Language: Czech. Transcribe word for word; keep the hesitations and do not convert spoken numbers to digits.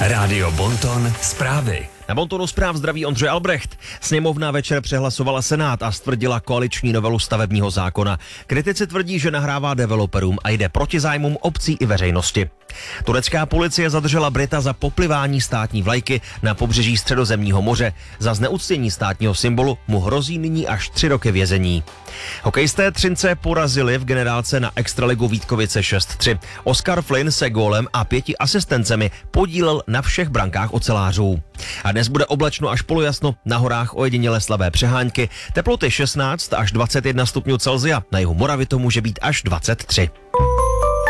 Rádio Bonton zprávy. Na Bontonu zpráv zdraví Ondřej Albrecht. Sněmovna večer přehlasovala Senát a stvrdila koaliční novelu stavebního zákona. Kritici tvrdí, že nahrává developerům a jde proti zájmům obcí i veřejnosti. Turecká policie zadržela Brita za poplivání státní vlajky na pobřeží Středozemního moře. Za zneuctění státního symbolu mu hrozí nyní až tři roky vězení. Hokejisté Třince porazili v generálce na extraligu Vítkovice šest tři. Oskar Flynn se gólem a pěti asistencemi podílel na všech brankách ocelářů. A dnes bude oblačno až polojasno, na horách ojediněle slabé přehánky, teploty šestnáct až dvacet jedna stupňů Celsia, na jihu Moravy to může být až dvacet tři.